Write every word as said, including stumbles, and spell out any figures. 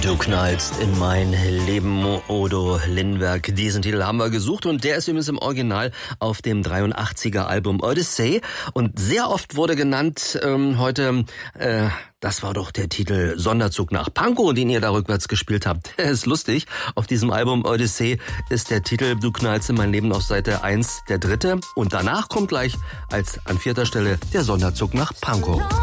Du knallst in mein Leben, Odo Lindberg. Diesen Titel haben wir gesucht und der ist übrigens im Original auf dem dreiundachtziger Album Odyssey. Und sehr oft wurde genannt ähm, heute, äh, das war doch der Titel Sonderzug nach Pankow, den ihr da rückwärts gespielt habt. Der ist lustig. Auf diesem Album Odyssey ist der Titel Du knallst in mein Leben auf Seite eins der dritte. Und danach kommt gleich als an vierter Stelle der Sonderzug nach Pankow.